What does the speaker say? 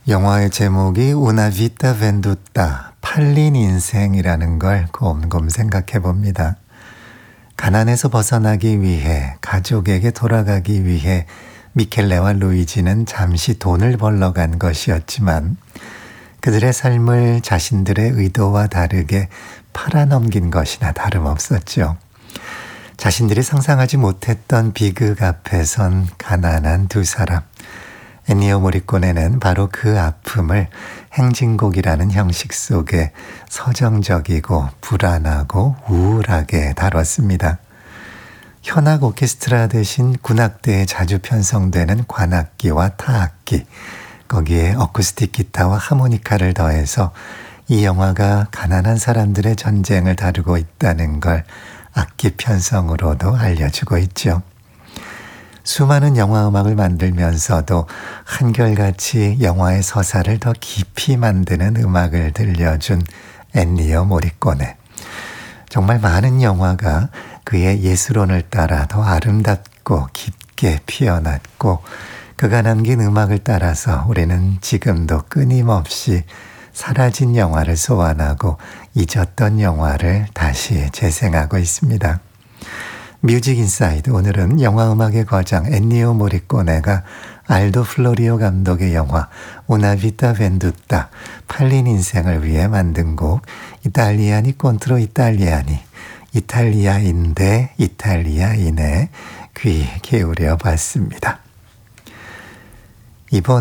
영화의 제목이 Una vita venduta, 팔린 인생이라는 걸 곰곰 생각해 봅니다. 가난에서 벗어나기 위해, 가족에게 돌아가기 위해 미켈레와 루이지는 잠시 돈을 벌러 간 것이었지만 그들의 삶을 자신들의 의도와 다르게 팔아넘긴 것이나 다름없었죠. 자신들이 상상하지 못했던 비극 앞에 선 가난한 두 사람. 엔니오 모리코네는 바로 그 아픔을 행진곡이라는 형식 속에 서정적이고 불안하고 우울하게 다뤘습니다. 현악 오케스트라 대신 군악대에 자주 편성되는 관악기와 타악기, 거기에 어쿠스틱 기타와 하모니카를 더해서 이 영화가 가난한 사람들의 전쟁을 다루고 있다는 걸 악기 편성으로도 알려주고 있죠. 수많은 영화 음악을 만들면서도 한결같이 영화의 서사를 더 깊이 만드는 음악을 들려준 엔니오 모리코네. 정말 많은 영화가 그의 예술혼을 따라 더 아름답고 깊게 피어났고 그가 남긴 음악을 따라서 우리는 지금도 끊임없이 사라진 영화를 소환하고 잊었던 영화를 다시 재생하고 있습니다. 뮤직 인사이드, 오늘은 영화음악의 거장 엔니오 모리코네가 알도 플로리오 감독의 영화 Una vita venduta, 팔린 인생을 위해 만든 곡 이탈리아니 콘트로 이탈리아니, 이탈리아인데 이탈리아인에 귀 기울여 봤습니다. 이번